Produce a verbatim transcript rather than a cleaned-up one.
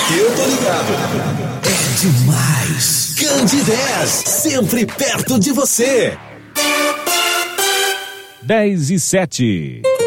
Eu tô ligado. É demais. Candidez, sempre perto de você. dez e sete.